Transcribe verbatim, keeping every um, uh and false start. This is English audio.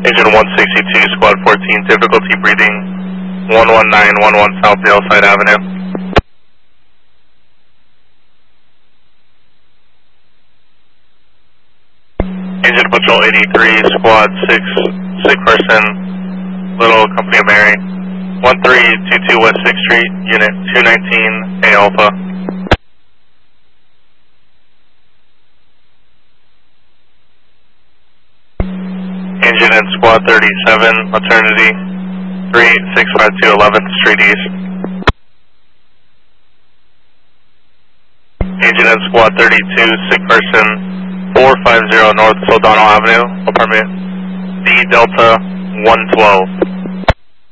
Engine one sixty-two, Squad fourteen, difficulty breathing one one nine one one South Daleside Avenue. Engine Patrol eighty-three, Squad six, sick person, Little Company of Mary, one three two two West sixth Street, Unit two nineteen, A Alpha. Engine in Squad thirty-seven, Maternity, three six five two eleventh Street East. Engine in Squad thirty-two, sick person, four five zero North Sodano Avenue, apartment D Delta one twelve.